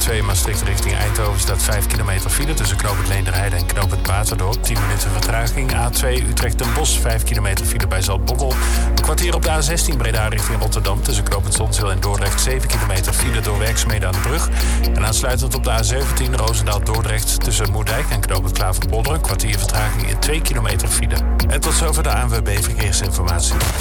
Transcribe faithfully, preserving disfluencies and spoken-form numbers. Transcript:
twee Maastricht richting Eindhoven staat vijf kilometer file tussen knooppunt Leenderheide en knooppunt Baterdorp. tien minuten vertraging. A twee Utrecht-Den Bosch, vijf kilometer file bij Zaltbommel. Een kwartier op de A zestien Breda richting Rotterdam tussen knooppunt Zonzeel en Dordrecht. zeven kilometer file door werkzaamheden aan de brug. En aansluitend op de A zeventien Roosendaal-Dordrecht tussen Moerdijk en knooppunt Klaverpolder. Een kwartier vertraging in twee kilometer file. En tot zover de A N W B Verkeersinformatie.